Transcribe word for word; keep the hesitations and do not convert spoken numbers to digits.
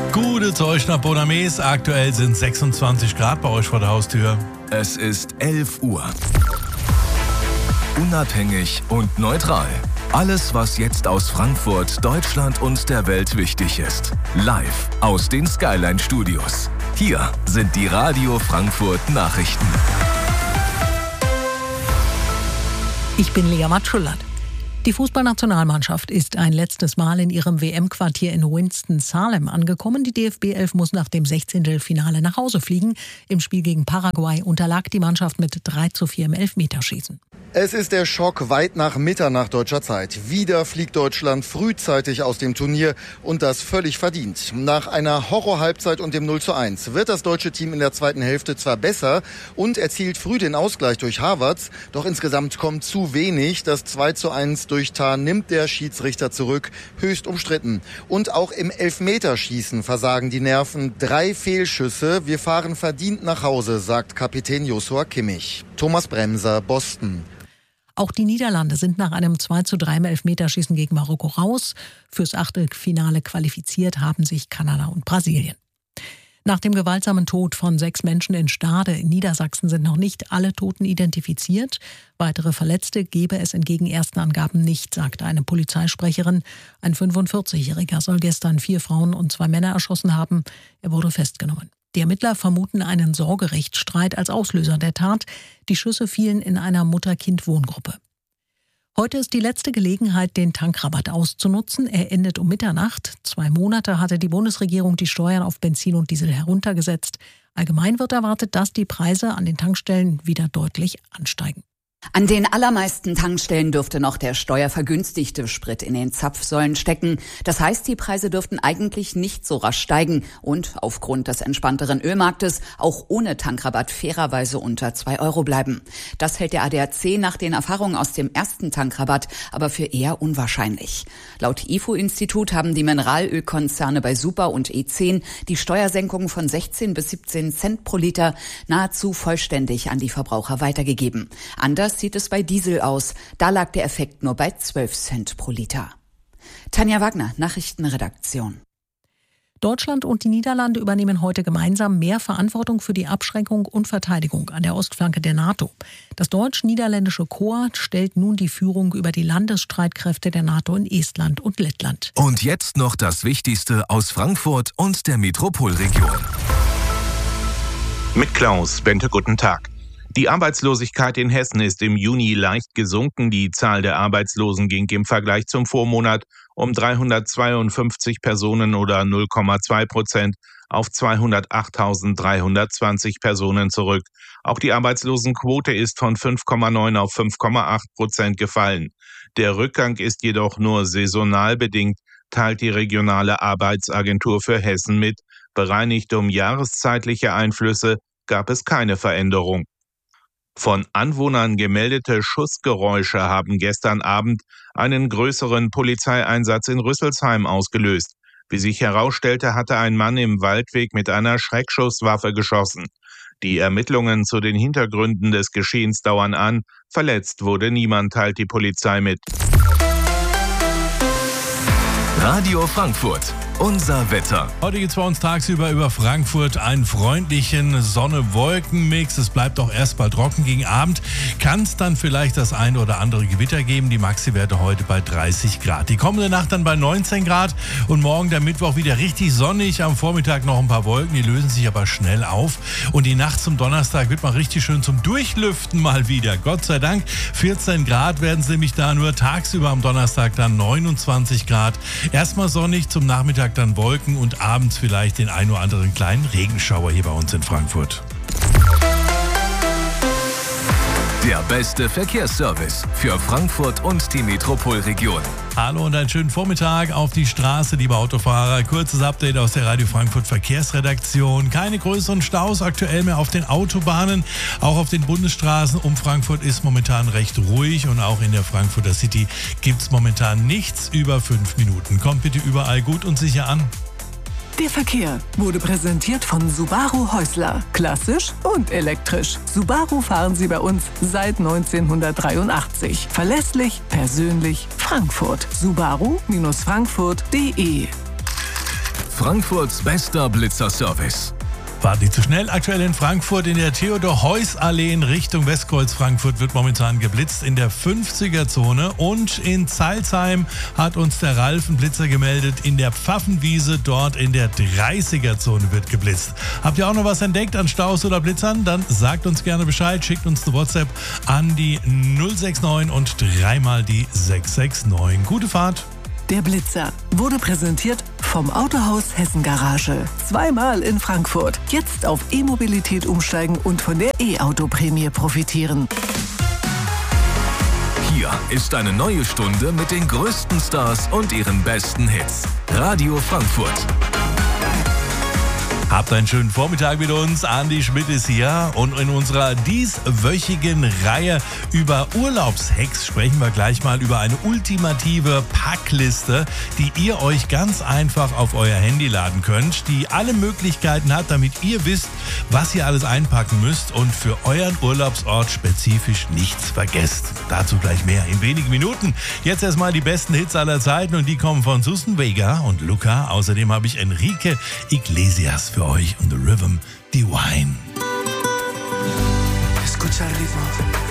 Gute Zeug nach Bonames. Aktuell sind sechsundzwanzig Grad bei euch vor der Haustür. Es ist elf Uhr. Unabhängig und neutral. Alles, was jetzt aus Frankfurt, Deutschland und der Welt wichtig ist. Live aus den Skyline Studios. Hier sind die Radio Frankfurt Nachrichten. Ich bin Lea Matschullat. Die Fußballnationalmannschaft ist ein letztes Mal in ihrem W M-Quartier in Winston-Salem angekommen. Die D F B elf muss nach dem Sechzehntelfinale nach Hause fliegen. Im Spiel gegen Paraguay unterlag die Mannschaft mit drei zu vier im Elfmeterschießen. Es ist der Schock weit nach Mitternacht deutscher Zeit. Wieder fliegt Deutschland frühzeitig aus dem Turnier und das völlig verdient. Nach einer Horror-Halbzeit und dem null zu eins wird das deutsche Team in der zweiten Hälfte zwar besser und erzielt früh den Ausgleich durch Havertz, doch insgesamt kommt zu wenig. Das zwei zu eins durch Tah nimmt der Schiedsrichter zurück, höchst umstritten. Und auch im Elfmeterschießen versagen die Nerven. Drei Fehlschüsse, wir fahren verdient nach Hause, sagt Kapitän Joshua Kimmich. Thomas Bremser, Boston. Auch die Niederlande sind nach einem zwei zu drei im Elfmeterschießen gegen Marokko raus. Fürs Achtelfinale qualifiziert haben sich Kanada und Brasilien. Nach dem gewaltsamen Tod von sechs Menschen in Stade in Niedersachsen sind noch nicht alle Toten identifiziert. Weitere Verletzte gebe es entgegen ersten Angaben nicht, sagte eine Polizeisprecherin. Ein fünfundvierzigjähriger soll gestern vier Frauen und zwei Männer erschossen haben. Er wurde festgenommen. Die Ermittler vermuten einen Sorgerechtsstreit als Auslöser der Tat. Die Schüsse fielen in einer Mutter-Kind-Wohngruppe. Heute ist die letzte Gelegenheit, den Tankrabatt auszunutzen. Er endet um Mitternacht. Zwei Monate hatte die Bundesregierung die Steuern auf Benzin und Diesel heruntergesetzt. Allgemein wird erwartet, dass die Preise an den Tankstellen wieder deutlich ansteigen. An den allermeisten Tankstellen dürfte noch der steuervergünstigte Sprit in den Zapfsäulen stecken. Das heißt, die Preise dürften eigentlich nicht so rasch steigen und aufgrund des entspannteren Ölmarktes auch ohne Tankrabatt fairerweise unter zwei Euro bleiben. Das hält der A D A C nach den Erfahrungen aus dem ersten Tankrabatt aber für eher unwahrscheinlich. Laut I F O-Institut haben die Mineralölkonzerne bei Super und E zehn die Steuersenkung von sechzehn bis siebzehn Cent pro Liter nahezu vollständig an die Verbraucher weitergegeben. Anders sieht es bei Diesel aus. Da lag der Effekt nur bei zwölf Cent pro Liter. Tanja Wagner, Nachrichtenredaktion. Deutschland und die Niederlande übernehmen heute gemeinsam mehr Verantwortung für die Abschreckung und Verteidigung an der Ostflanke der NATO. Das deutsch-niederländische Korps stellt nun die Führung über die Landesstreitkräfte der NATO in Estland und Lettland. Und jetzt noch das Wichtigste aus Frankfurt und der Metropolregion. Mit Klaus Bente, guten Tag. Die Arbeitslosigkeit in Hessen ist im Juni leicht gesunken. Die Zahl der Arbeitslosen ging im Vergleich zum Vormonat um dreihundertzweiundfünfzig Personen oder null Komma zwei Prozent auf zweihundertachttausenddreihundertzwanzig Personen zurück. Auch die Arbeitslosenquote ist von fünf Komma neun auf fünf Komma acht Prozent gefallen. Der Rückgang ist jedoch nur saisonal bedingt, teilt die regionale Arbeitsagentur für Hessen mit. Bereinigt um jahreszeitliche Einflüsse gab es keine Veränderung. Von Anwohnern gemeldete Schussgeräusche haben gestern Abend einen größeren Polizeieinsatz in Rüsselsheim ausgelöst. Wie sich herausstellte, hatte ein Mann im Waldweg mit einer Schreckschusswaffe geschossen. Die Ermittlungen zu den Hintergründen des Geschehens dauern an. Verletzt wurde niemand, teilt die Polizei mit. Radio Frankfurt. Unser Wetter. Heute geht es bei uns tagsüber über Frankfurt einen freundlichen Sonne-Wolken-Mix. Es bleibt auch erstmal trocken. Gegen Abend kann es dann vielleicht das eine oder andere Gewitter geben. Die Maxi-Werte heute bei dreißig Grad. Die kommende Nacht dann bei neunzehn Grad und morgen der Mittwoch wieder richtig sonnig. Am Vormittag noch ein paar Wolken, die lösen sich aber schnell auf. Und die Nacht zum Donnerstag wird mal richtig schön zum Durchlüften mal wieder. Gott sei Dank, vierzehn Grad werden es nämlich da nur. Tagsüber am Donnerstag dann neunundzwanzig Grad. Erstmal sonnig, zum Nachmittag dann Wolken und abends vielleicht den ein oder anderen kleinen Regenschauer hier bei uns in Frankfurt. Der beste Verkehrsservice für Frankfurt und die Metropolregion. Hallo und einen schönen Vormittag auf die Straße, liebe Autofahrer. Kurzes Update aus der Radio Frankfurt Verkehrsredaktion. Keine größeren Staus aktuell mehr auf den Autobahnen. Auch auf den Bundesstraßen um Frankfurt ist momentan recht ruhig. Und auch in der Frankfurter City gibt es momentan nichts über fünf Minuten. Kommt bitte überall gut und sicher an. Der Verkehr wurde präsentiert von Subaru Häusler. Klassisch und elektrisch. Subaru fahren Sie bei uns seit neunzehnhundertdreiundachtzig. Verlässlich, persönlich, Frankfurt. Subaru Bindestrich Frankfurt Punkt de Frankfurts bester Blitzerservice. Wart nicht zu schnell. Aktuell in Frankfurt in der Theodor-Heuss-Allee in Richtung Westkreuz Frankfurt wird momentan geblitzt in der fünfziger-Zone. Und in Zeilsheim hat uns der Ralf einen Blitzer gemeldet. In der Pfaffenwiese dort in der dreißiger-Zone wird geblitzt. Habt ihr auch noch was entdeckt an Staus oder Blitzern? Dann sagt uns gerne Bescheid. Schickt uns eine WhatsApp an die null sechs neun und dreimal die sechs sechs neun. Gute Fahrt. Der Blitzer wurde präsentiert vom Autohaus Hessen Garage. Zweimal in Frankfurt. Jetzt auf E-Mobilität umsteigen und von der E-Auto-Prämie profitieren. Hier ist eine neue Stunde mit den größten Stars und ihren besten Hits. Radio Frankfurt. Habt einen schönen Vormittag mit uns. Andi Schmidt ist hier und in unserer dieswöchigen Reihe über Urlaubshacks sprechen wir gleich mal über eine ultimative Packliste, die ihr euch ganz einfach auf euer Handy laden könnt, die alle Möglichkeiten hat, damit ihr wisst, was ihr alles einpacken müsst und für euren Urlaubsort spezifisch nichts vergesst. Dazu gleich mehr in wenigen Minuten. Jetzt erstmal die besten Hits aller Zeiten und die kommen von Susan Vega und Luca. Außerdem habe ich Enrique Iglesias für euch und The Rhythm Divine. Escucha el ritmo.